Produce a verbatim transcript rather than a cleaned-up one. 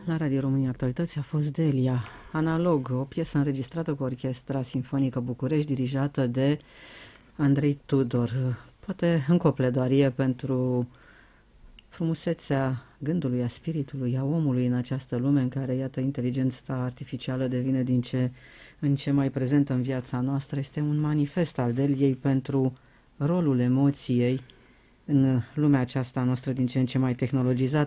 La Radio România Actualități a fost Delia, Analog, o piesă înregistrată cu Orchestra Sinfonică București, dirijată de Andrei Tudor. Poate încă o pledoarie pentru frumusețea gândului, a spiritului, a omului în această lume în care, iată, inteligența artificială devine din ce în ce mai prezentă în viața noastră. Este un manifest al Deliei pentru rolul emoției în lumea aceasta noastră din ce în ce mai tehnologizată.